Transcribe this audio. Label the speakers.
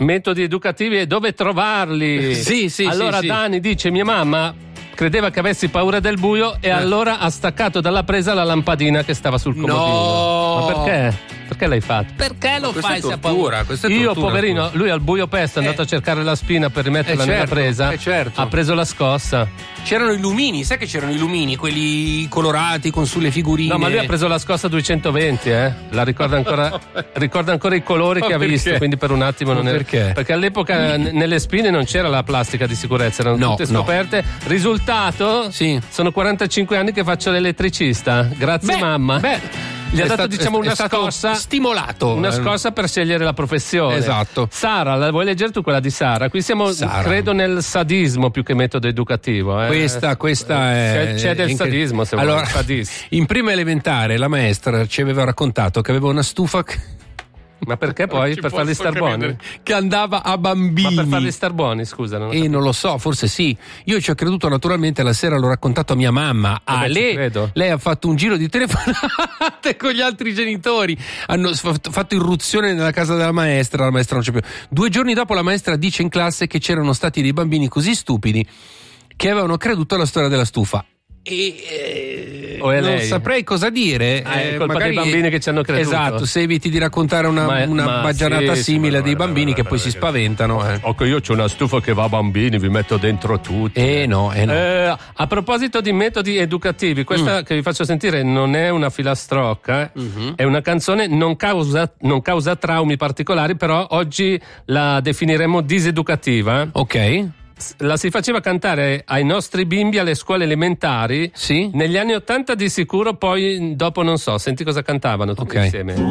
Speaker 1: metodi educativi e dove trovarli.
Speaker 2: Sì.
Speaker 1: Allora Dani dice: mia mamma credeva che avessi paura del buio e allora ha staccato dalla presa la lampadina che stava sul comodino.
Speaker 2: No!
Speaker 1: Ma perché? Perché l'hai fatto? Perché lo
Speaker 2: questa
Speaker 1: fai
Speaker 2: è
Speaker 1: se ha
Speaker 2: tortura,
Speaker 1: paura?
Speaker 2: questa è
Speaker 1: Io,
Speaker 2: tortura,
Speaker 1: poverino, lui al buio pesto è andato a cercare la spina per rimetterla nella presa.
Speaker 2: certo.
Speaker 1: Ha preso la scossa.
Speaker 2: C'erano i lumini, sai che c'erano i lumini, quelli colorati con sulle figurine.
Speaker 1: No, ma lui ha preso la scossa 220, La ricorda ancora, ricorda ancora i colori che ha visto, quindi per un attimo non è.
Speaker 2: Perché?
Speaker 1: Perché all'epoca nelle spine non c'era la plastica di sicurezza, erano tutte scoperte. Risultato?
Speaker 2: Sì.
Speaker 1: Sono 45 anni che faccio l'elettricista. Grazie mamma. Gli ha dato una scossa
Speaker 2: stimolato.
Speaker 1: Una scossa per scegliere la professione.
Speaker 2: Esatto.
Speaker 1: Sara, la vuoi leggere tu quella di Sara? Qui siamo, credo, nel sadismo più che metodo educativo.
Speaker 2: Questa è.
Speaker 1: C'è del sadismo, se
Speaker 2: allora,
Speaker 1: vuoi.
Speaker 2: In prima elementare la maestra ci aveva raccontato che aveva una stufa.
Speaker 1: Ma perché poi? Per farli star buoni?
Speaker 2: Che andava a bambini.
Speaker 1: Ma per farli star buoni, scusa.
Speaker 2: Non lo so, forse sì. Io ci ho creduto naturalmente, la sera l'ho raccontato a mia mamma. Lei ha fatto un giro di telefonate con gli altri genitori. Hanno fatto irruzione nella casa della maestra, la maestra non c'è più. 2 giorni dopo la maestra dice in classe che c'erano stati dei bambini così stupidi che avevano creduto alla storia della stufa. Non saprei cosa dire.
Speaker 1: È colpa dei bambini che ci hanno creduto.
Speaker 2: Esatto, se eviti di raccontare una baggianata simile a dei bambini che poi si spaventano.
Speaker 1: Ok, io c'ho una stufa che va a bambini, vi metto dentro tutti.
Speaker 2: No.
Speaker 1: A proposito di metodi educativi, questa che vi faccio sentire non è una filastrocca, è una canzone, non causa traumi particolari, però oggi la definiremo diseducativa.
Speaker 2: Ok.
Speaker 1: La si faceva cantare ai nostri bimbi alle scuole elementari negli anni '80 di sicuro, poi dopo non so, senti cosa cantavano tutti insieme.